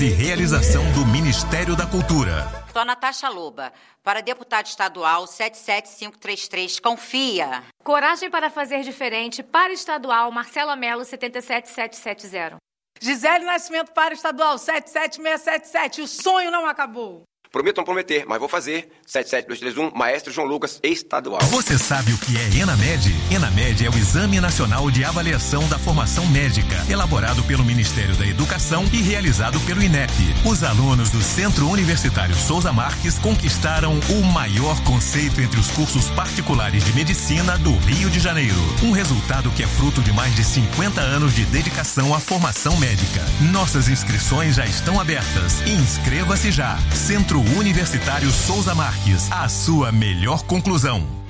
E realização do Ministério da Cultura. Sou Natasha Loba, para deputado estadual 77533. Confia. Coragem para fazer diferente, para estadual Marcelo Melo 77770. Gisele Nascimento, para estadual 77677. O sonho não acabou. Prometo não prometer, mas vou fazer. 77231, Maestro João Lucas, estadual. Você sabe o que é ENAMED? ENAMED é o Exame Nacional de Avaliação da Formação Médica, elaborado pelo Ministério da Educação e realizado pelo INEP. Os alunos do Centro Universitário Souza Marques conquistaram o maior conceito entre os cursos particulares de medicina do Rio de Janeiro. Um resultado que é fruto de mais de 50 anos de dedicação à formação médica. Nossas inscrições já estão abertas. Inscreva-se já. Centro Universitário Souza Marques, a sua melhor conclusão.